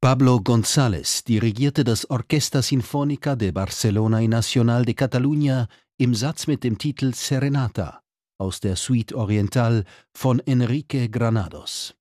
Pablo González dirigierte das Orquesta Sinfónica de Barcelona y Nacional de Cataluña im Satz mit dem Titel Serenata aus der Suite Oriental von Enrique Granados.